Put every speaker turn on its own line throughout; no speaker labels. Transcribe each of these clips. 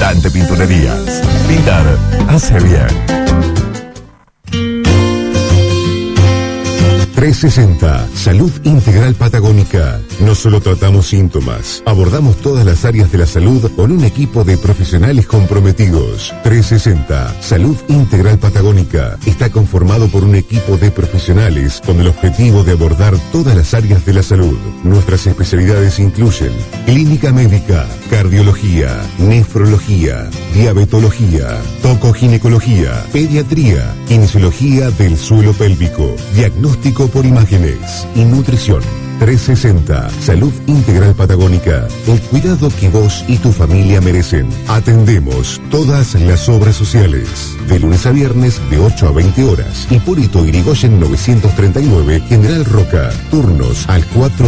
Gigante Pinturerías. Pintar hace bien.
360, Salud Integral Patagónica. No solo tratamos síntomas, abordamos todas las áreas de la salud con un equipo de profesionales comprometidos. 360, Salud Integral Patagónica. Está conformado por un equipo de profesionales con el objetivo de abordar todas las áreas de la salud. Nuestras especialidades incluyen clínica médica, cardiología, nefrología, diabetología, tocoginecología, pediatría, kinesiología del suelo pélvico, diagnóstico por imágenes y nutrición. 360, Salud Integral Patagónica. El cuidado que vos y tu familia merecen. Atendemos todas las obras sociales. De lunes a viernes de 8 a 20 horas. Hipólito Yrigoyen 939, General Roca. Turnos al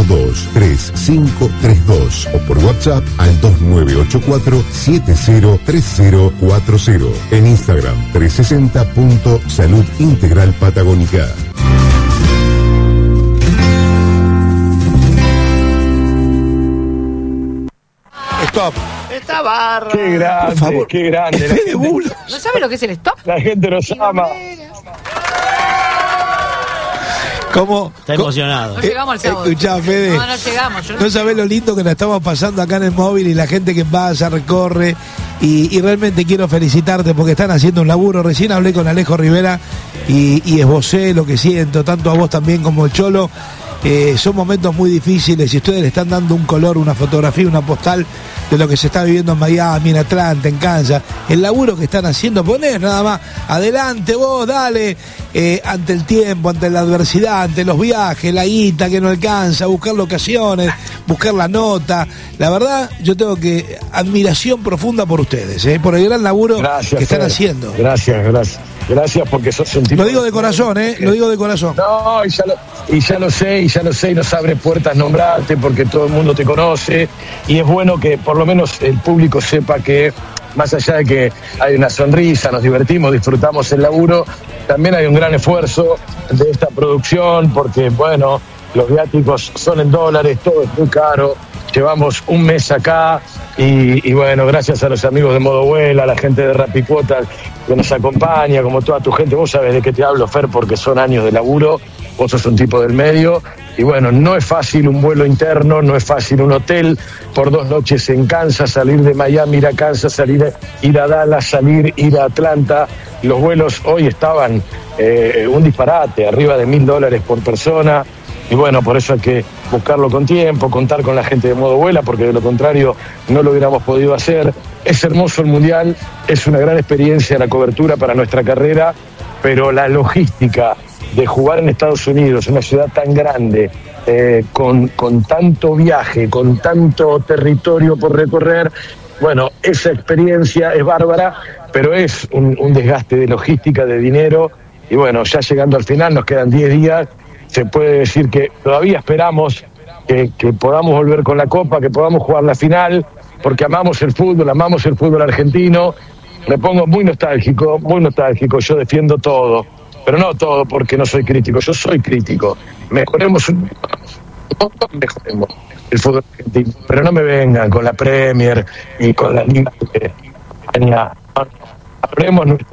423532 o por WhatsApp al 2984-703040. En Instagram 360.Salud Integral Patagónica.
Stop.
Está barra.
Qué grande, por favor. Qué grande.
¿No sabe lo que es el stop?
La gente nos ama.
¿Cómo?
Está emocionado.
No llegamos al sábado.
Escuchá, Fede.
No llegamos.
No sabés lo lindo que nos estamos pasando acá en el móvil y la gente que pasa, recorre. Y realmente quiero felicitarte porque están haciendo un laburo. Recién hablé con Alejo Rivera y esbocé lo que siento, tanto a vos también como el Cholo. Son momentos muy difíciles y ustedes le están dando un color, una fotografía, una postal de lo que se está viviendo en Miami, en Atlanta, en Kansas. El laburo que están haciendo, ponés nada más, adelante vos, dale, ante el tiempo, ante la adversidad, ante los viajes, la guita que no alcanza, buscar locaciones, buscar la nota. La verdad, yo tengo que admiración profunda por ustedes, por el gran laburo que están haciendo.
Gracias porque sos un tipo.
Lo digo de corazón, lo digo de corazón.
No, y ya lo sé, y nos abre puertas nombrarte porque todo el mundo te conoce y es bueno que por lo menos el público sepa que más allá de que hay una sonrisa, nos divertimos, disfrutamos el laburo, también hay un gran esfuerzo de esta producción porque, bueno, los viáticos son en dólares, todo es muy caro. Llevamos un mes acá y bueno, gracias a los amigos de Modo Vuela, a la gente de Rapicuotas que nos acompaña, como toda tu gente. Vos sabés de qué te hablo, Fer, porque son años de laburo, vos sos un tipo del medio. Y bueno, no es fácil un vuelo interno, no es fácil un hotel por 2 noches en Kansas, salir de Miami, ir a Kansas, ir a Dallas, ir a Atlanta. Los vuelos hoy estaban un disparate, arriba de $1.000 por persona. Y bueno, por eso hay que buscarlo con tiempo, contar con la gente de Modo Vuela, porque de lo contrario no lo hubiéramos podido hacer. Es hermoso el Mundial, es una gran experiencia la cobertura para nuestra carrera, pero la logística de jugar en Estados Unidos, una ciudad tan grande, con tanto viaje, con tanto territorio por recorrer, bueno, esa experiencia es bárbara, pero es un desgaste de logística, de dinero, y bueno, ya llegando al final, nos quedan 10 días, se puede decir que todavía esperamos que podamos volver con la Copa, que podamos jugar la final, porque amamos el fútbol argentino. Me pongo muy nostálgico, yo defiendo todo, pero no todo porque no soy crítico, yo soy crítico. Mejoremos el fútbol argentino, pero no me vengan con la Premier y con la Liga de España. Hablemos a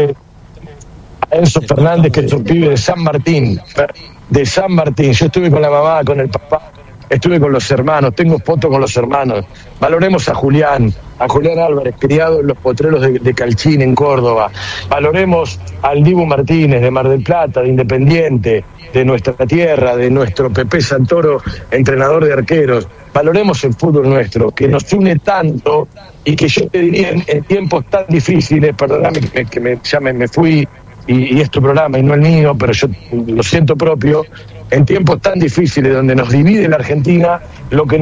Enzo Fernández, que es un pibe de San Martín. Yo estuve con la mamá, con el papá, estuve con los hermanos, tengo fotos con los hermanos. Valoremos a Julián Álvarez, criado en los potreros de Calchín, en Córdoba. Valoremos al Dibu Martínez, de Mar del Plata, de Independiente, de nuestra tierra, de nuestro Pepe Santoro, entrenador de arqueros. Valoremos el fútbol nuestro, que nos une tanto y que yo te diría en tiempos tan difíciles, perdóname que me fui, y es tu programa y no el mío, pero yo lo siento propio, en tiempos tan difíciles donde nos divide la Argentina, lo que